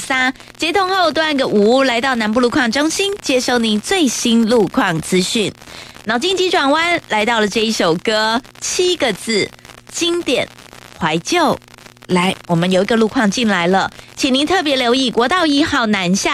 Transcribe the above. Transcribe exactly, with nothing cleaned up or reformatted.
三，接通后都按个五，来到南部路况中心，接收您最新路况资讯。脑筋急转弯来到了这一首歌，七个字，经典怀旧。来，我们有一个路况进来了，请您特别留意国道一号南下